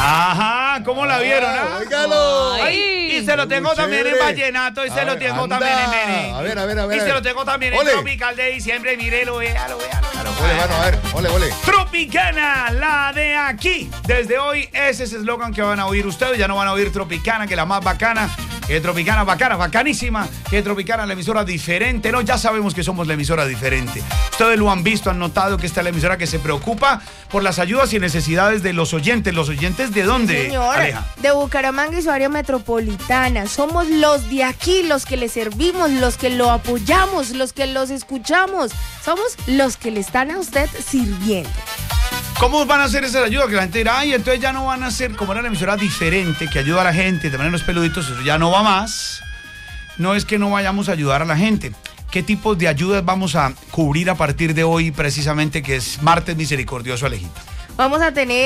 Ajá, ¿cómo la vieron? Óigalo. Y se lo tengo también en vallenato, y se lo tengo también en merengue. A ver. Y se lo tengo también en tropical de diciembre. Mírelo, véalo. Ole, mano, a ver, ole. Tropicana, la de aquí. Desde hoy, ese es el eslogan que van a oír ustedes. Ya no van a oír Tropicana, que la más bacana. Que Tropicana, bacana, bacanísima. Que Tropicana, la emisora diferente. No, ya sabemos que somos la emisora diferente. Ustedes lo han visto, han notado que esta es la emisora que se preocupa por las ayudas y necesidades de los oyentes. ¿Los oyentes de dónde, señor, Aleja? De Bucaramanga y su área metropolitana. Somos los de aquí, los que le servimos, los que lo apoyamos, los que los escuchamos. Somos los que le están a usted sirviendo. ¿Cómo van a hacer esa ayuda? Que la gente dirá, ay, entonces ya no van a ser como era la emisora diferente, que ayuda a la gente, de manera los peluditos, eso ya no va más. No es que no vayamos a ayudar a la gente. ¿Qué tipos de ayudas vamos a cubrir a partir de hoy, precisamente, que es Martes Misericordioso, Alejita? Vamos a tener